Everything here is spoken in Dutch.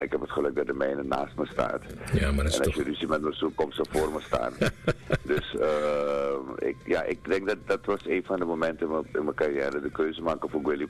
Ik heb het geluk dat de mijne naast me staat. Ja, maar dat is en als toch... je ruzie met me zoekt, komt ze voor me staan. Dus ik denk dat was een van de momenten in mijn carrière. De keuze maken voor Willy